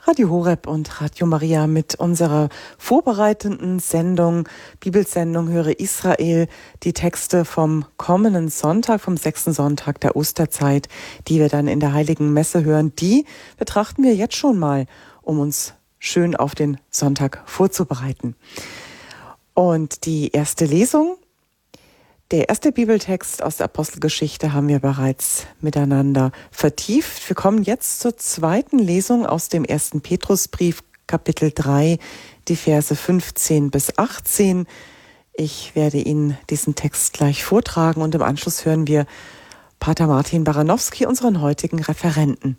Radio Horeb und Radio Maria mit unserer vorbereitenden Sendung, Bibelsendung Höre Israel, die Texte vom kommenden Sonntag, vom 6. Sonntag der Osterzeit, die wir dann in der Heiligen Messe hören, die betrachten wir jetzt schon mal, um uns schön auf den Sonntag vorzubereiten. Und die erste Lesung, der erste Bibeltext aus der Apostelgeschichte haben wir bereits miteinander vertieft. Wir kommen jetzt zur zweiten Lesung aus dem 1. Petrusbrief, Kapitel 3, die Verse 15 bis 18. Ich werde Ihnen diesen Text gleich vortragen und im Anschluss hören wir Pater Martin Baranowski, unseren heutigen Referenten.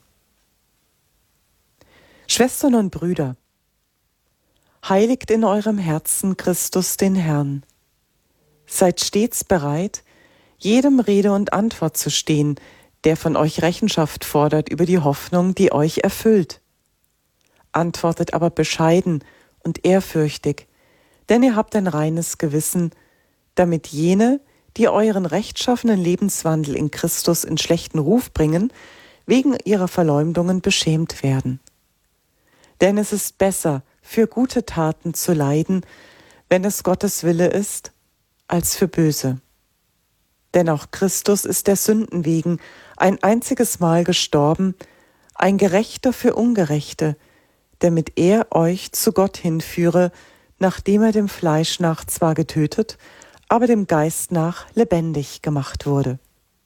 Schwestern und Brüder, heiligt in eurem Herzen Christus den Herrn. Seid stets bereit, jedem Rede und Antwort zu stehen, der von euch Rechenschaft fordert über die Hoffnung, die euch erfüllt. Antwortet aber bescheiden und ehrfürchtig, denn ihr habt ein reines Gewissen, damit jene, die euren rechtschaffenen Lebenswandel in Christus in schlechten Ruf bringen, wegen ihrer Verleumdungen beschämt werden. Denn es ist besser, für gute Taten zu leiden, wenn es Gottes Wille ist, als für böse. Denn auch Christus ist der Sünden wegen ein einziges Mal gestorben, ein Gerechter für Ungerechte, damit er euch zu Gott hinführe, nachdem er dem Fleisch nach zwar getötet, aber dem Geist nach lebendig gemacht wurde.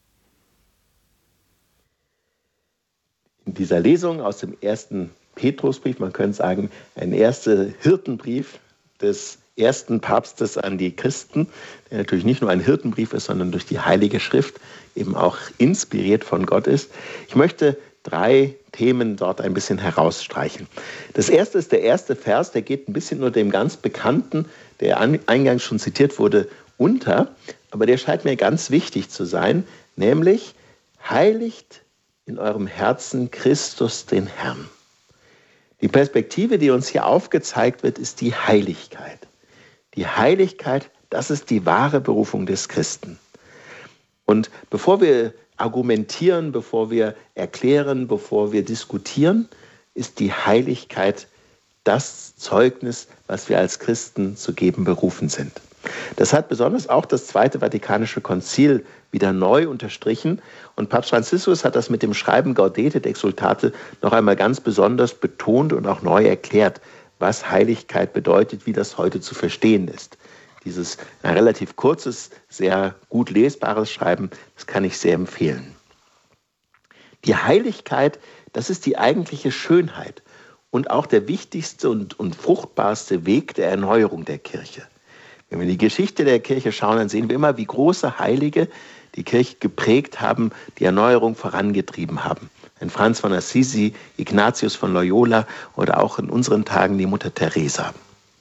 In dieser Lesung aus dem 1. Petrusbrief, man könnte sagen, ein erster Hirtenbrief des ersten Papstes an die Christen, der natürlich nicht nur ein Hirtenbrief ist, sondern durch die Heilige Schrift eben auch inspiriert von Gott ist. Ich möchte 3 Themen dort ein bisschen herausstreichen. Das erste ist der erste Vers, der geht ein bisschen nur dem ganz Bekannten, der eingangs schon zitiert wurde, unter, aber der scheint mir ganz wichtig zu sein, nämlich heiligt in eurem Herzen Christus den Herrn. Die Perspektive, die uns hier aufgezeigt wird, ist die Heiligkeit. Die Heiligkeit, das ist die wahre Berufung des Christen. Und bevor wir argumentieren, bevor wir erklären, bevor wir diskutieren, ist die Heiligkeit das Zeugnis, was wir als Christen zu geben berufen sind. Das hat besonders auch das Zweite Vatikanische Konzil wieder neu unterstrichen. Und Papst Franziskus hat das mit dem Schreiben Gaudete et Exsultate noch einmal ganz besonders betont und auch neu erklärt, was Heiligkeit bedeutet, wie das heute zu verstehen ist. Dieses ein relativ kurzes, sehr gut lesbares Schreiben, das kann ich sehr empfehlen. Die Heiligkeit, das ist die eigentliche Schönheit und auch der wichtigste und fruchtbarste Weg der Erneuerung der Kirche. Wenn wir in die Geschichte der Kirche schauen, dann sehen wir immer, wie große Heilige die Kirche geprägt haben, die Erneuerung vorangetrieben haben. Ein Franz von Assisi, Ignatius von Loyola oder auch in unseren Tagen die Mutter Teresa.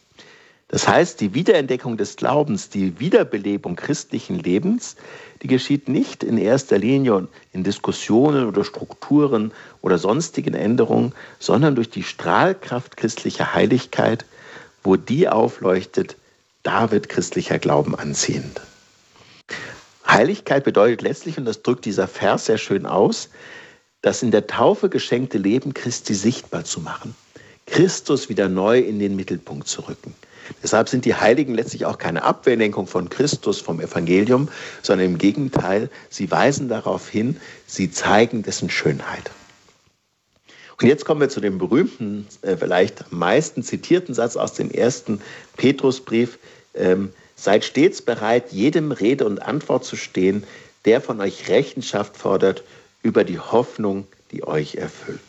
Das heißt, die Wiederentdeckung des Glaubens, die Wiederbelebung christlichen Lebens, die geschieht nicht in erster Linie in Diskussionen oder Strukturen oder sonstigen Änderungen, sondern durch die Strahlkraft christlicher Heiligkeit, wo die aufleuchtet, da wird christlicher Glauben anziehend. Heiligkeit bedeutet letztlich, und das drückt dieser Vers sehr schön aus, das in der Taufe geschenkte Leben Christi sichtbar zu machen. Christus wieder neu in den Mittelpunkt zu rücken. Deshalb sind die Heiligen letztlich auch keine Ablenkung von Christus, vom Evangelium, sondern im Gegenteil, sie weisen darauf hin, sie zeigen dessen Schönheit. Und jetzt kommen wir zu dem berühmten, vielleicht am meisten zitierten Satz aus dem 1. Petrusbrief. Seid stets bereit, jedem Rede und Antwort zu stehen, der von euch Rechenschaft fordert über die Hoffnung, die euch erfüllt.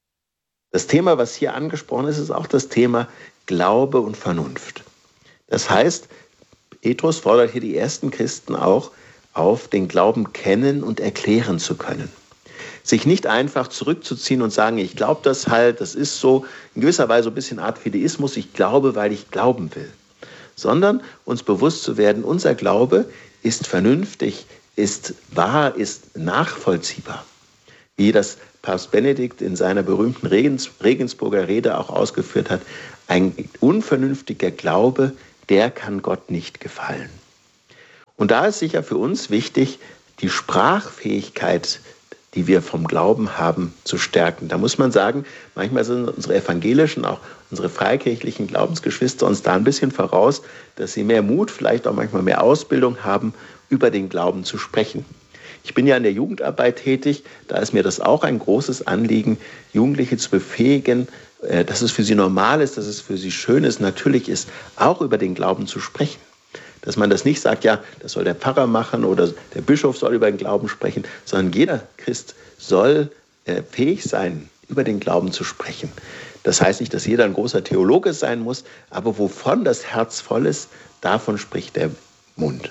Das Thema, was hier angesprochen ist, ist auch das Thema Glaube und Vernunft. Das heißt, Petrus fordert hier die ersten Christen auch auf, den Glauben kennen und erklären zu können. Sich nicht einfach zurückzuziehen und sagen, ich glaube das halt, das ist so, in gewisser Weise ein bisschen Art Fideismus, ich glaube, weil ich glauben will. Sondern uns bewusst zu werden, unser Glaube ist vernünftig, ist wahr, ist nachvollziehbar. Wie das Papst Benedikt in seiner berühmten Regensburger Rede auch ausgeführt hat, ein unvernünftiger Glaube, der kann Gott nicht gefallen. Und da ist sicher für uns wichtig, die Sprachfähigkeit die wir vom Glauben haben, zu stärken. Da muss man sagen, manchmal sind unsere evangelischen, auch unsere freikirchlichen Glaubensgeschwister uns da ein bisschen voraus, dass sie mehr Mut, vielleicht auch manchmal mehr Ausbildung haben, über den Glauben zu sprechen. Ich bin ja in der Jugendarbeit tätig, da ist mir das auch ein großes Anliegen, Jugendliche zu befähigen, dass es für sie normal ist, dass es für sie schön ist, natürlich ist, auch über den Glauben zu sprechen. Dass man das nicht sagt, ja, das soll der Pfarrer machen oder der Bischof soll über den Glauben sprechen, sondern jeder Christ soll fähig sein, über den Glauben zu sprechen. Das heißt nicht, dass jeder ein großer Theologe sein muss, aber wovon das Herz voll ist, davon spricht der Mund.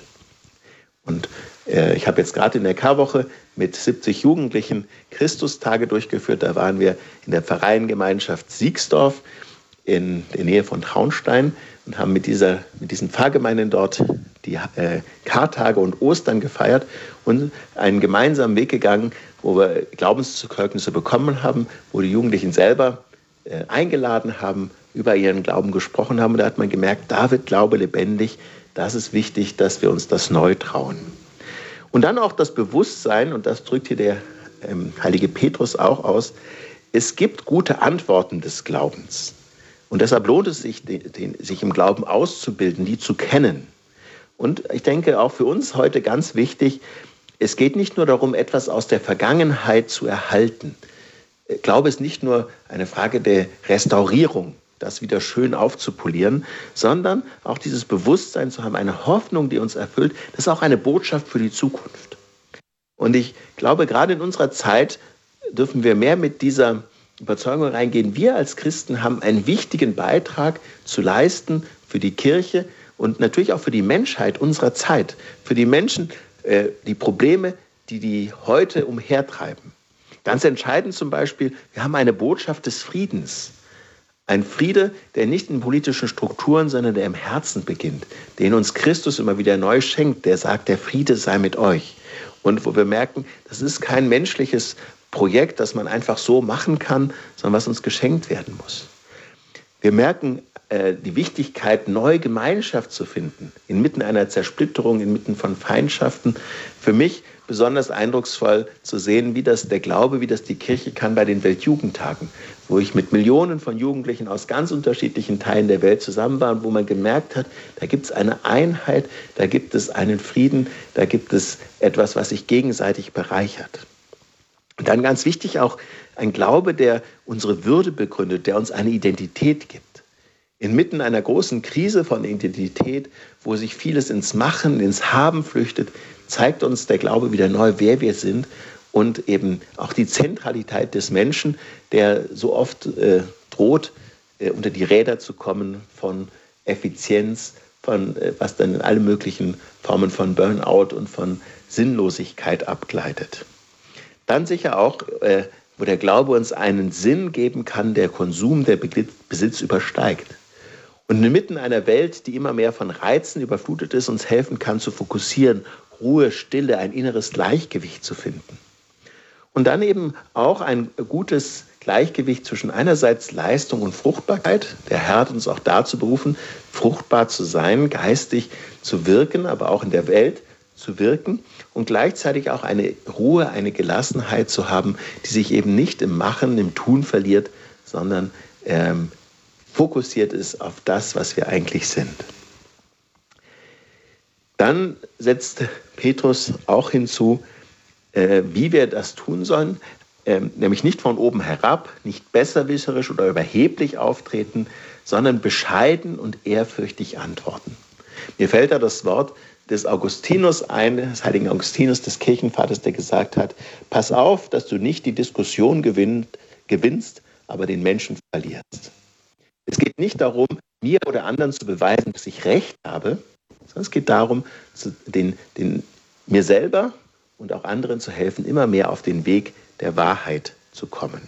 Und ich habe jetzt gerade in der Karwoche mit 70 Jugendlichen Christustage durchgeführt. Da waren wir in der Pfarreiengemeinschaft Siegsdorf in der Nähe von Traunstein und haben mit diesen Pfarrgemeinden dort die Kartage und Ostern gefeiert und einen gemeinsamen Weg gegangen, wo wir Glaubenszeugnisse bekommen haben, wo die Jugendlichen selber eingeladen haben, über ihren Glauben gesprochen haben. Und da hat man gemerkt, da wird Glaube lebendig. Das ist wichtig, dass wir uns das neu trauen. Und dann auch das Bewusstsein, und das drückt hier der heilige Petrus auch aus, es gibt gute Antworten des Glaubens. Und deshalb lohnt es sich, sich im Glauben auszubilden, die zu kennen. Und ich denke auch für uns heute ganz wichtig, es geht nicht nur darum, etwas aus der Vergangenheit zu erhalten. Glaube ist nicht nur eine Frage der Restaurierung, das wieder schön aufzupolieren, sondern auch dieses Bewusstsein zu haben, eine Hoffnung, die uns erfüllt, das ist auch eine Botschaft für die Zukunft. Und ich glaube, gerade in unserer Zeit dürfen wir mehr mit dieser Überzeugung reingehen. Wir als Christen haben einen wichtigen Beitrag zu leisten für die Kirche und natürlich auch für die Menschheit unserer Zeit, für die Menschen, die Probleme, die heute umhertreiben. Ganz entscheidend zum Beispiel, wir haben eine Botschaft des Friedens. Ein Friede, der nicht in politischen Strukturen, sondern der im Herzen beginnt, den uns Christus immer wieder neu schenkt, der sagt, der Friede sei mit euch. Und wo wir merken, das ist kein menschliches Projekt, das man einfach so machen kann, sondern was uns geschenkt werden muss. Wir merken die Wichtigkeit, neue Gemeinschaft zu finden, inmitten einer Zersplitterung, inmitten von Feindschaften. Für mich besonders eindrucksvoll zu sehen, wie das der Glaube, wie das die Kirche kann bei den Weltjugendtagen, wo ich mit Millionen von Jugendlichen aus ganz unterschiedlichen Teilen der Welt zusammen war und wo man gemerkt hat, da gibt es eine Einheit, da gibt es einen Frieden, da gibt es etwas, was sich gegenseitig bereichert. Und dann ganz wichtig auch ein Glaube, der unsere Würde begründet, der uns eine Identität gibt. Inmitten einer großen Krise von Identität, wo sich vieles ins Machen, ins Haben flüchtet, zeigt uns der Glaube wieder neu, wer wir sind und eben auch die Zentralität des Menschen, der so oft droht, unter die Räder zu kommen von Effizienz, von was dann in alle möglichen Formen von Burnout und von Sinnlosigkeit abgleitet. Dann sicher auch, wo der Glaube uns einen Sinn geben kann, der Konsum, der Besitz übersteigt. Und inmitten einer Welt, die immer mehr von Reizen überflutet ist, uns helfen kann zu fokussieren, Ruhe, Stille, ein inneres Gleichgewicht zu finden. Und dann eben auch ein gutes Gleichgewicht zwischen einerseits Leistung und Fruchtbarkeit. Der Herr hat uns auch dazu berufen, fruchtbar zu sein, geistig zu wirken, aber auch in der Welt zu wirken und gleichzeitig auch eine Ruhe, eine Gelassenheit zu haben, die sich eben nicht im Machen, im Tun verliert, sondern fokussiert ist auf das, was wir eigentlich sind. Dann setzt Petrus auch hinzu, wie wir das tun sollen, nämlich nicht von oben herab, nicht besserwisserisch oder überheblich auftreten, sondern bescheiden und ehrfürchtig antworten. Mir fällt da das Wort des Augustinus ein, des heiligen Augustinus, des Kirchenvaters, der gesagt hat, pass auf, dass du nicht die Diskussion gewinnst, aber den Menschen verlierst. Es geht nicht darum, mir oder anderen zu beweisen, dass ich Recht habe, sondern es geht darum, mir selber und auch anderen zu helfen, immer mehr auf den Weg der Wahrheit zu kommen.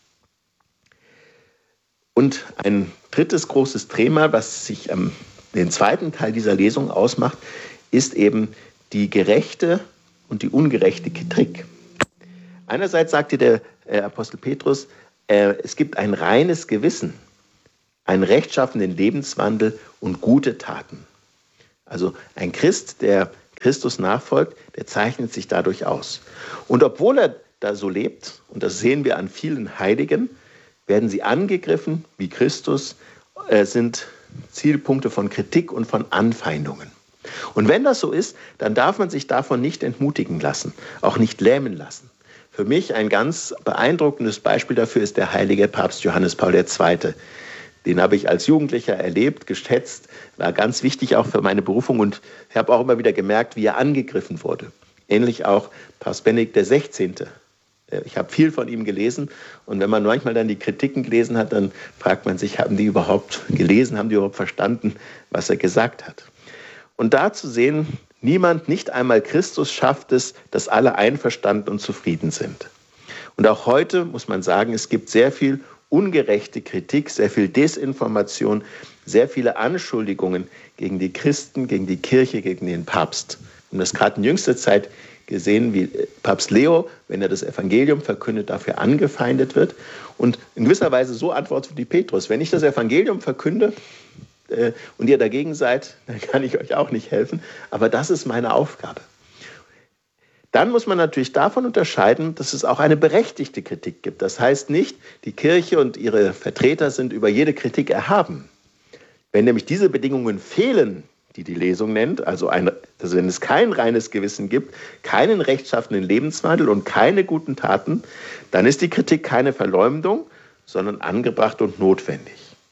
Und ein drittes großes Thema, was sich den zweiten Teil dieser Lesung ausmacht, ist eben die gerechte und die ungerechte Kritik. Einerseits sagte der Apostel Petrus, es gibt ein reines Gewissen, einen rechtschaffenen Lebenswandel und gute Taten. Also ein Christ, der Christus nachfolgt, der zeichnet sich dadurch aus. Und obwohl er da so lebt, und das sehen wir an vielen Heiligen, werden sie angegriffen, wie Christus, sind Zielpunkte von Kritik und von Anfeindungen. Und wenn das so ist, dann darf man sich davon nicht entmutigen lassen, auch nicht lähmen lassen. Für mich ein ganz beeindruckendes Beispiel dafür ist der heilige Papst Johannes Paul II. Den habe ich als Jugendlicher erlebt, geschätzt, war ganz wichtig auch für meine Berufung, und ich habe auch immer wieder gemerkt, wie er angegriffen wurde. Ähnlich auch Papst Benedikt XVI. Ich habe viel von ihm gelesen, und wenn man manchmal dann die Kritiken gelesen hat, dann fragt man sich, haben die überhaupt gelesen, haben die überhaupt verstanden, was er gesagt hat? Und da zu sehen, niemand, nicht einmal Christus schafft es, dass alle einverstanden und zufrieden sind. Und auch heute muss man sagen, es gibt sehr viel ungerechte Kritik, sehr viel Desinformation, sehr viele Anschuldigungen gegen die Christen, gegen die Kirche, gegen den Papst. Und das gerade in jüngster Zeit gesehen, wie Papst Leo, wenn er das Evangelium verkündet, dafür angefeindet wird. Und in gewisser Weise so antwortet wie Petrus: Wenn ich das Evangelium verkünde und ihr dagegen seid, dann kann ich euch auch nicht helfen. Aber das ist meine Aufgabe. Dann muss man natürlich davon unterscheiden, dass es auch eine berechtigte Kritik gibt. Das heißt nicht, die Kirche und ihre Vertreter sind über jede Kritik erhaben. Wenn nämlich diese Bedingungen fehlen, die die Lesung nennt, also wenn es kein reines Gewissen gibt, keinen rechtschaffenen Lebenswandel und keine guten Taten, dann ist die Kritik keine Verleumdung, sondern angebracht und notwendig.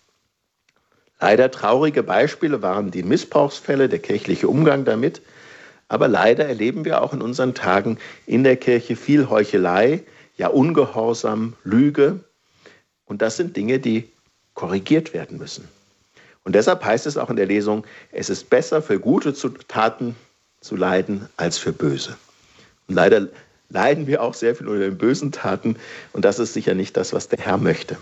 Leider traurige Beispiele waren die Missbrauchsfälle, der kirchliche Umgang damit. Aber leider erleben wir auch in unseren Tagen in der Kirche viel Heuchelei, ja Ungehorsam, Lüge. Und das sind Dinge, die korrigiert werden müssen. Und deshalb heißt es auch in der Lesung, es ist besser, für gute Taten zu leiden, als für böse. Und leider leiden wir auch sehr viel unter den bösen Taten, und das ist sicher nicht das, was der Herr möchte.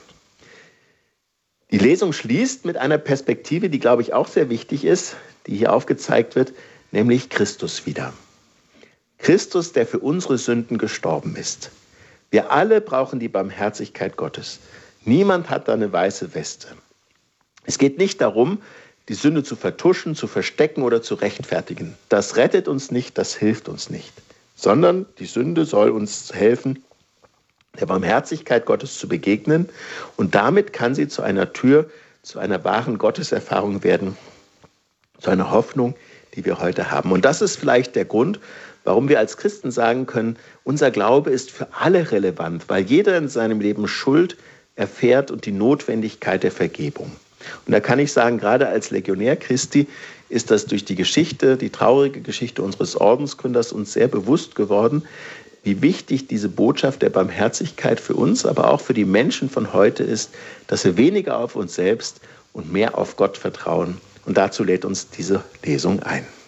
Die Lesung schließt mit einer Perspektive, die, glaube ich, auch sehr wichtig ist, die hier aufgezeigt wird, nämlich Christus wieder. Christus, der für unsere Sünden gestorben ist. Wir alle brauchen die Barmherzigkeit Gottes. Niemand hat da eine weiße Weste. Es geht nicht darum, die Sünde zu vertuschen, zu verstecken oder zu rechtfertigen. Das rettet uns nicht, das hilft uns nicht. Sondern die Sünde soll uns helfen, der Barmherzigkeit Gottes zu begegnen. Und damit kann sie zu einer Tür, zu einer wahren Gotteserfahrung werden, zu einer Hoffnung, die wir heute haben. Und das ist vielleicht der Grund, warum wir als Christen sagen können, unser Glaube ist für alle relevant, weil jeder in seinem Leben Schuld erfährt und die Notwendigkeit der Vergebung. Und da kann ich sagen, gerade als Legionär Christi ist das durch die Geschichte, die traurige Geschichte unseres Ordensgründers uns sehr bewusst geworden, wie wichtig diese Botschaft der Barmherzigkeit für uns, aber auch für die Menschen von heute ist, dass wir weniger auf uns selbst und mehr auf Gott vertrauen. Und dazu lädt uns diese Lesung ein.